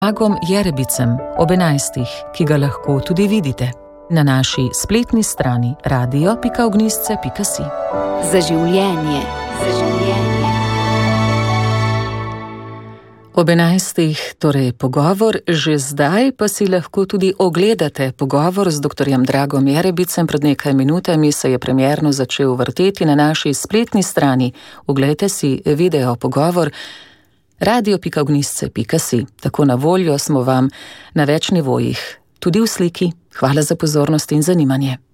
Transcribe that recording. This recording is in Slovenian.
Dragom Jerebicem ob 11, ki ga lahko tudi vidite na naši spletni strani radio.ognjisce.si. Za življenje. Ob 11, torej pogovor, že zdaj pa si lahko tudi ogledate pogovor z dr. Dragom Jerebicem. Pred nekaj minutami se je premierno začel vrteti na naši spletni strani. Oglejte si video pogovor radio.ognjisce.si. Tako na voljo smo vam na več nivojih, tudi v sliki. Hvala za pozornost in zanimanje.